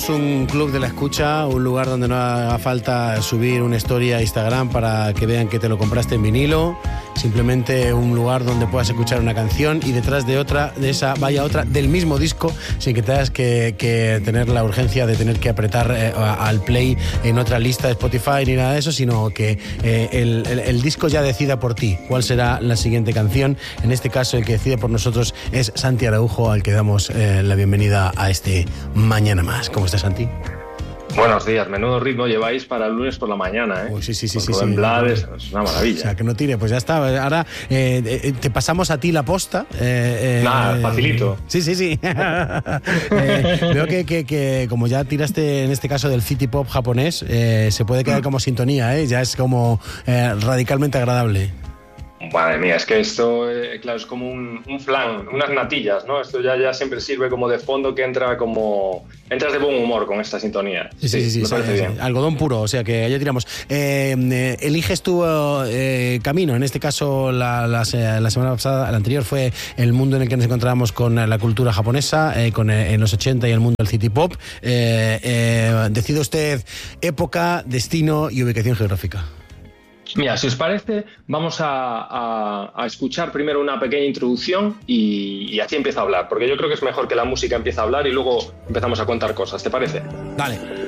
Un club de la escucha, un lugar donde no haga falta subir una historia a Instagram para que vean que te lo compraste en vinilo, simplemente un lugar donde puedas escuchar una canción y detrás de esa vaya otra del mismo disco sin que tengas que tener la urgencia de tener que apretar al play en otra lista de Spotify ni nada de eso, sino que el disco ya decida por ti cuál será la siguiente canción. En este caso el que decide por nosotros es Santi Araujo, al que damos la bienvenida a este Mañana Más. ¿Cómo estás, Santi? Buenos días, menudo ritmo lleváis para el lunes por la mañana, ¿eh? Sí. Rubén Blades, es una maravilla. O sea, que no tire, pues ya está. Ahora te pasamos a ti la posta. Nada, facilito. Sí. Veo que como ya tiraste en este caso del city pop japonés, se puede quedar como sintonía, ¿eh? Ya es como radicalmente agradable. Madre mía, es que esto, claro, es como un flan, unas natillas, ¿no? Esto ya siempre sirve como de fondo, que entras de buen humor con esta sintonía. Sí, me parece bien. Algodón puro, o sea que ya tiramos. Eliges tu camino, en este caso la semana pasada, la anterior fue el mundo en el que nos encontrábamos con la cultura japonesa, en los 80 y el mundo del city pop. Decide usted época, destino y ubicación geográfica. Mira, si os parece, vamos a escuchar primero una pequeña introducción y así empiezo a hablar, porque yo creo que es mejor que la música empiece a hablar y luego empezamos a contar cosas, ¿te parece? Dale.